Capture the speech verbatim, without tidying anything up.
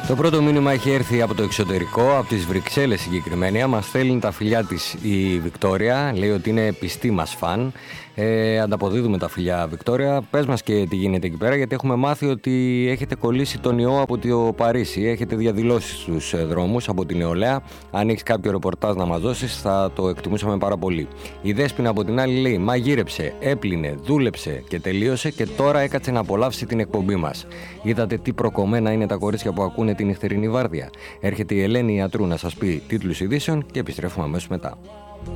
Το πρώτο μήνυμα έχει έρθει από το εξωτερικό, από τις Βρυξέλλες συγκεκριμένα. Μας στέλνει τα φιλιά της η Βικτόρια, λέει ότι είναι πιστή μας φαν. Ε, ανταποδίδουμε τα φιλιά, Βικτόρια. Πες μας και τι γίνεται εκεί πέρα, γιατί έχουμε μάθει ότι έχετε κολλήσει τον ιό από το Παρίσι. Έχετε διαδηλώσει στους δρόμους από την νεολαία. Αν έχεις κάποιο ρεπορτάζ να μας δώσεις, θα το εκτιμούσαμε πάρα πολύ. Η Δέσποινα από την άλλη λέει: μαγείρεψε, έπλυνε, δούλεψε και τελείωσε και τώρα έκατσε να απολαύσει την εκπομπή μας. Είδατε τι προκομμένα είναι τα κορίτσια που ακούνε την νυχτερινή βάρδια. Έρχεται η Ελένη Ιατρού να σας πει τίτλους ειδήσεων και επιστρέφουμε αμέσως μετά.